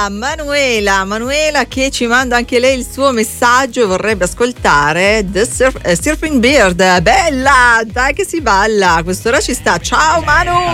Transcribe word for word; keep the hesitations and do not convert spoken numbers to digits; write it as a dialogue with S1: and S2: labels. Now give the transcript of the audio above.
S1: a Manuela, Manuela che ci manda anche lei il suo messaggio, vorrebbe ascoltare The Surf, eh, Surfing Bird. Bella, dai che si balla, a quest'ora ci sta. Ciao Manu!